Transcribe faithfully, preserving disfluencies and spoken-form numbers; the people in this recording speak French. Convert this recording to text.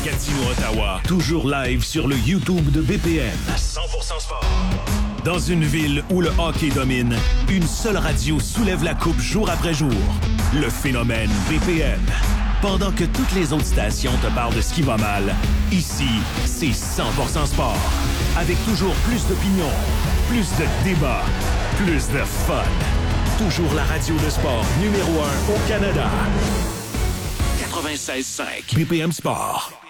Gatineau-Ottawa. Toujours live sur le YouTube de B P M. cent pour cent sport. Dans une ville où le hockey domine, une seule radio soulève la coupe jour après jour. Le phénomène B P M. Pendant que toutes les autres stations te parlent de ce qui va mal, ici, c'est cent pour cent sport. Avec toujours plus d'opinions, plus de débats, plus de fun. Toujours la radio de sport numéro un au Canada. quatre-vingt-seize cinq B P M Sport.